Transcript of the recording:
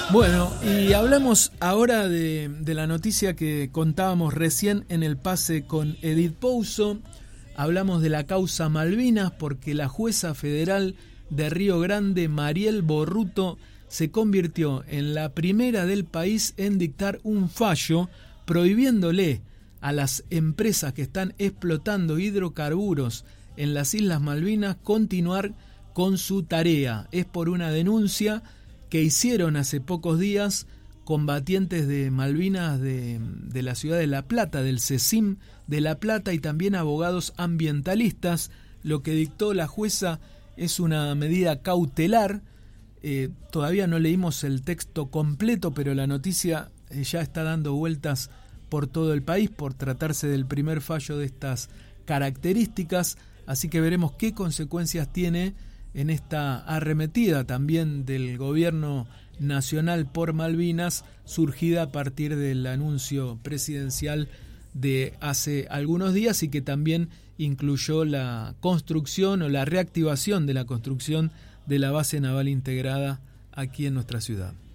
Bueno, y hablamos ahora de la noticia que contábamos recién en el pase con Edith Pouso. Hablamos de la causa Malvinas porque la jueza federal de Río Grande, Mariel Borruto, se convirtió en la primera del país en dictar un fallo prohibiéndole a las empresas que están explotando hidrocarburos en las Islas Malvinas continuar con su tarea. Es por una denuncia que hicieron hace pocos días combatientes de Malvinas de la ciudad de La Plata, del CECIM de La Plata, y también abogados ambientalistas. Lo que dictó la jueza es una medida cautelar. Todavía no leímos el texto completo, pero la noticia ya está dando vueltas por todo el país por tratarse del primer fallo de estas características, así que veremos qué consecuencias tiene en esta arremetida también del gobierno nacional por Malvinas, surgida a partir del anuncio presidencial de hace algunos días y que también incluyó la construcción o la reactivación de la construcción de la base naval integrada aquí en nuestra ciudad.